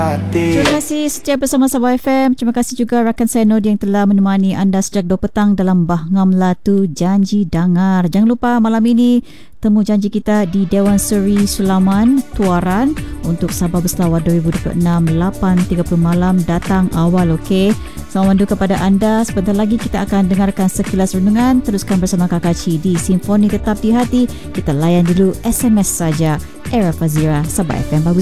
Terima kasih setia bersama Sabah FM. Terima kasih juga rakan saya Nodi yang telah menemani anda sejak 2 petang dalam Bahngam Melatu Janji Dangar. Jangan lupa malam ini temu janji kita di Dewan Seri Sulaman Tuaran untuk Sabah Berselawa 2026 8.30 malam. Datang awal, okey? Selamat mandu kepada anda. Sebentar lagi kita akan dengarkan sekilas renungan. Teruskan bersama Kakak Ci di Simfoni Tetap di Hati. Kita layan dulu SMS saja. Era Fazira, Sabah FM. Bagus.